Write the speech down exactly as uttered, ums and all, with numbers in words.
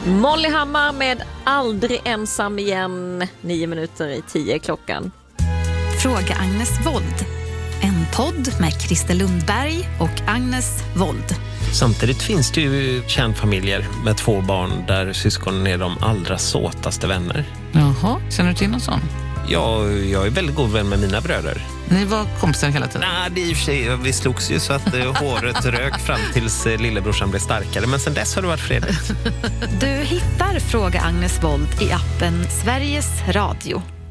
Molly Hammar med Aldrig ensam igen. Nio minuter i tio klockan. Fråga Agnes Wold. En podd med Christer Lundberg och Agnes Wold. Samtidigt finns det ju kärnfamiljer med två barn där syskonen är de allra såtaste vänner. Jaha, känner du till någon sån? Ja, jag är väldigt god vän med mina bröder. Ni var kompisar hela tiden? Nej, det är i och för sig, vi slogs ju så att eh, håret rök fram tills eh, lillebrorsan blev starkare. Men sen dess har det varit fredligt. Du hittar Fråga Agnes Wold i appen Sveriges Radio.